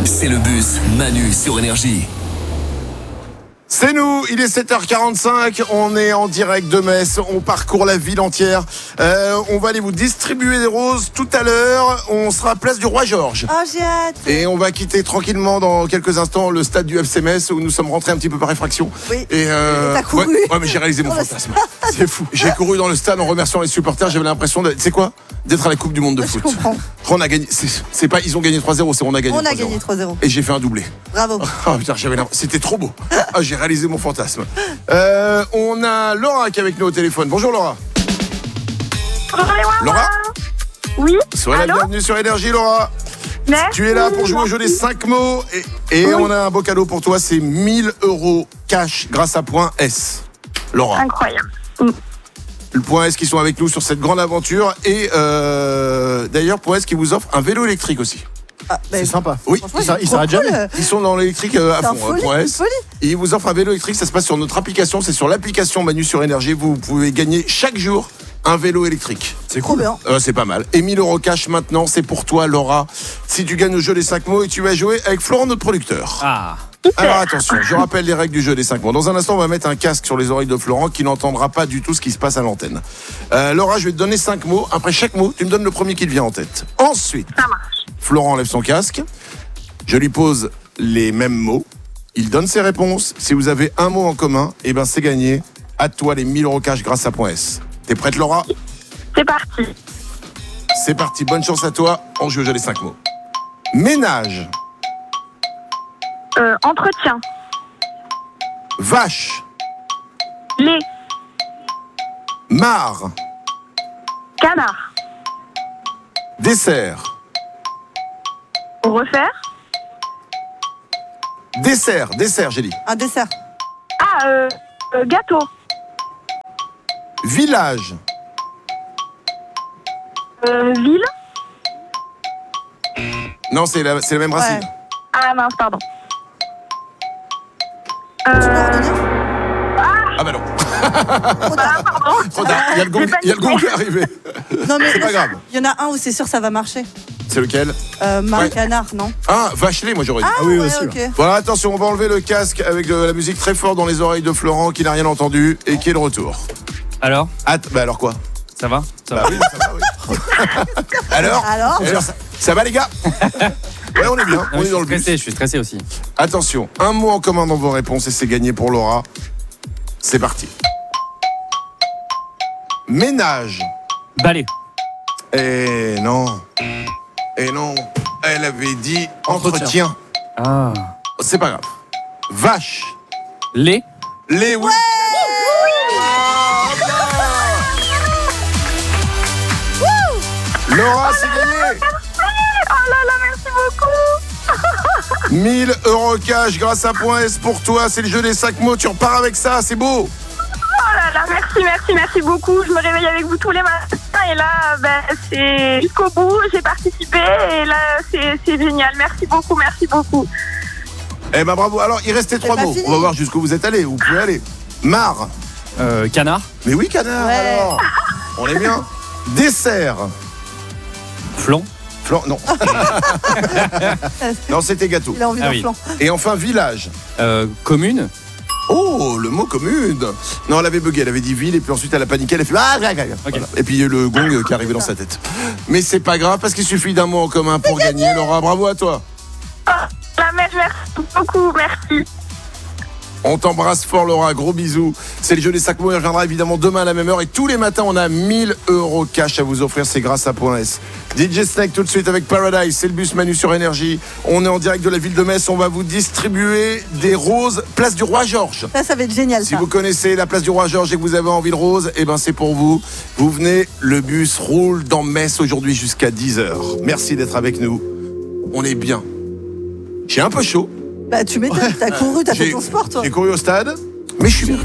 C'est le bus Manu sur Énergie. C'est nous, il est 7h45, on est en direct de Metz, on parcourt la ville entière. On va aller vous distribuer des roses tout à l'heure, on sera à place du Roi Georges. Oh, j'ai hâte. Et on va quitter tranquillement dans quelques instants le stade du FC Metz où nous sommes rentrés un petit peu par effraction. Oui. Et t'as couru. Ouais, mais j'ai réalisé mon fantasme. C'est fou. J'ai couru dans le stade en remerciant les supporters, j'avais l'impression de, tu sais quoi, d'être à la Coupe du Monde de foot. Je comprends. On a gagné, c'est pas ils ont gagné 3-0, c'est on a gagné 3-0. On a gagné 3-0. Et j'ai fait un doublé. Bravo. Oh putain, c'était trop beau. Ah, j'ai réalisé mon fantasme. On a Laura qui est avec nous au téléphone. Bonjour Laura. Laura. Oui. Sois la bienvenue sur Énergie Laura. Merci. Tu es là pour jouer au jeu des 5 mots et Oui. on a un beau cadeau pour toi, c'est 1000 € cash grâce à Point S. Laura. Incroyable. Le Point S qui sont avec nous sur cette grande aventure et d'ailleurs Point S qui vous offre un vélo électrique aussi. Ah, C'est sympa. Oui, franchement, il s'arrête jamais. ils sont dans l'électrique à C'est un fond, folie, Point une S. folie. Et ils vous offrent un vélo électrique, ça se passe sur notre application, c'est sur l'application Manu sur Énergie, vous pouvez gagner chaque jour un vélo électrique. C'est Trop bien. C'est pas mal. Et 1000 € cash maintenant, c'est pour toi Laura. Si tu gagnes au jeu des 5 mots et tu vas jouer avec Florent, notre producteur. Ah. Alors attention, je rappelle les règles du jeu des 5 mots. Dans un instant, on va mettre un casque sur les oreilles de Florent qui n'entendra pas du tout ce qui se passe à l'antenne. Laura, je vais te donner 5 mots. Après chaque mot, tu me donnes le premier qui te vient en tête. Ensuite, Ça marche. Florent enlève son casque. Je lui pose les mêmes mots. Il donne ses réponses. Si vous avez un mot en commun, eh ben c'est gagné. À toi les 1000 € cash grâce à Point S. T'es prête Laura ? C'est parti. C'est parti, bonne chance à toi. On joue au jeu des 5 mots. Ménage, Entretien. vache, Lait. mare, Canard. dessert, Refaire. dessert j'ai dit. Un dessert. Ah, gâteau. Village, Ville. non c'est la même racine. Ouais. Ah mince, pardon. Tu peux redonner Ah bah non, Trop tard. trop tard, il y a le gong qui est arrivé. Non, mais C'est pas grave. il y en a un où c'est sûr ça va marcher. C'est lequel ? Marc Ouais. Canard, non? Ah, vache-lait moi j'aurais dit. Ah oui, ouais, aussi, ok. Voilà, attention, on va enlever le casque avec de la musique très forte dans les oreilles de Florent qui n'a rien entendu et qui est de retour. Alors, Bah alors quoi ? ça va? Ça Bah va. oui, ça va, oui. Alors, Alors ça va les gars ? Ouais, on est bien, on est dans le bus. Je suis stressé aussi. Attention, un mot en commun dans vos réponses et c'est gagné pour Laura. C'est parti. Ménage. Balai. Eh non. Elle avait dit entretien. Ah. C'est pas grave. Vache. Lait. Les oui. Laura, c'est gagné. Oh là là, merci beaucoup. 1000 € cash grâce à Point S pour toi. C'est le jeu des 5 mots. Tu repars avec ça. C'est beau. Oh là là, merci beaucoup. Je me réveille avec vous tous les matins et là, c'est jusqu'au bout. J'ai participé et là, c'est génial. Merci beaucoup. Eh ben bravo. Alors, il restait 3 pas mots. fini. On va voir jusqu'où vous êtes allés. Vous pouvez aller. Mare. Canard. Mais oui, canard. Ouais. Alors. On est bien. Dessert. Flan. Non. Non, c'était gâteau. Il a envie Ah d'un oui. flan. Et enfin, village. Commune. Oh, le mot commune. Non, elle avait bugué, elle avait dit ville et puis ensuite elle a paniqué, elle a fait Ok. Voilà. Et puis il y a eu le gong qui est arrivé dans sa tête. Mais c'est pas grave parce qu'il suffit d'un mot en commun pour gagner. Laura, bravo à toi. Merci beaucoup, merci. On t'embrasse fort Laura, gros bisous. C'est le jeu des 5 mots, il reviendra évidemment demain à la même heure et tous les matins on a 1000 € cash à vous offrir, c'est grâce à Point S. DJ Snake tout de suite avec Paradise, c'est le bus Manu sur Énergie. On est en direct de la ville de Metz, on va vous distribuer des roses place du Roi Georges. Ça va être génial, Si ça. vous connaissez la place du Roi Georges et que vous avez envie de rose, eh ben c'est pour vous. Vous venez, le bus roule dans Metz aujourd'hui jusqu'à 10h. Merci d'être avec nous. On est bien. J'ai un peu chaud. Bah, tu m'étonnes, t'as couru, t'as fait ton sport, toi. J'ai couru au stade, mais je suis bien.